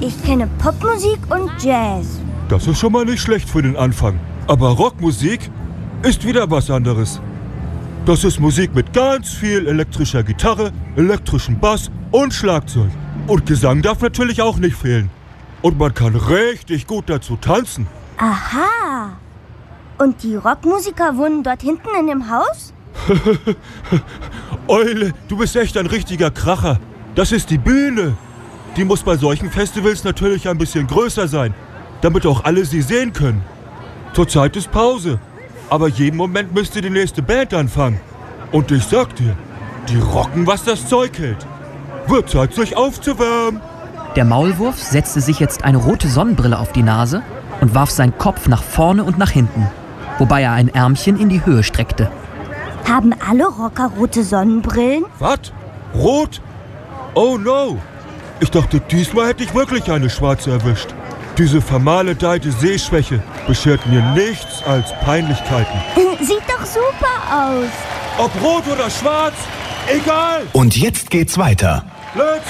Ich kenne Popmusik und Jazz. Das ist schon mal nicht schlecht für den Anfang. Aber Rockmusik ist wieder was anderes. Das ist Musik mit ganz viel elektrischer Gitarre, elektrischem Bass und Schlagzeug. Und Gesang darf natürlich auch nicht fehlen. Und man kann richtig gut dazu tanzen. Aha. Und die Rockmusiker wohnen dort hinten in dem Haus? Eule, du bist echt ein richtiger Kracher. Das ist die Bühne. Die muss bei solchen Festivals natürlich ein bisschen größer sein, damit auch alle sie sehen können. Zurzeit ist Pause. Aber jeden Moment müsste die nächste Band anfangen. Und ich sag dir, die rocken, was das Zeug hält. Wird Zeit, sich aufzuwärmen. Der Maulwurf setzte sich jetzt eine rote Sonnenbrille auf die Nase und warf seinen Kopf nach vorne und nach hinten, wobei er ein Ärmchen in die Höhe streckte. Haben alle Rocker rote Sonnenbrillen? Was? Rot? Oh no! Ich dachte, diesmal hätte ich wirklich eine schwarze erwischt. Diese vermaledeite Sehschwäche beschert mir nichts als Peinlichkeiten. Sieht doch super aus. Ob rot oder schwarz, egal! Und jetzt geht's weiter. Let's